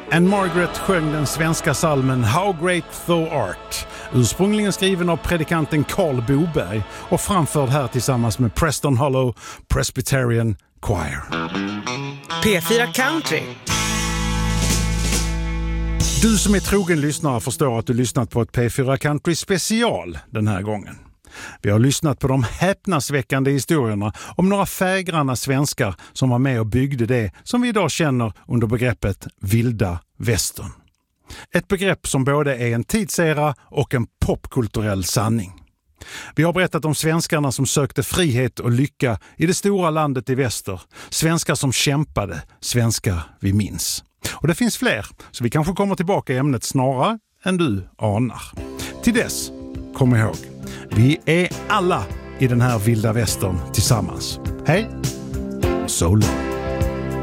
Anne Margaret sjöng den svenska psalmen How Great Thou Art, ursprungligen skriven av predikanten Carl Boberg och framförd här tillsammans med Preston Hollow Presbyterian Choir. P4 Country. Du som är trogen lyssnare förstår att du lyssnat på ett P4 Country special den här gången. Vi har lyssnat på de häpnadsväckande historierna om några fägranna svenskar som var med och byggde det som vi idag känner under begreppet vilda västern. Ett begrepp som både är en tidsera och en popkulturell sanning. Vi har berättat om svenskarna som sökte frihet och lycka i det stora landet i väster. Svenskar som kämpade, svenskar vi minns. Och det finns fler, så vi kanske kommer tillbaka i ämnet snarare än du anar. Till dess, kom ihåg, vi är alla i den här vilda västern tillsammans. Hej, so long.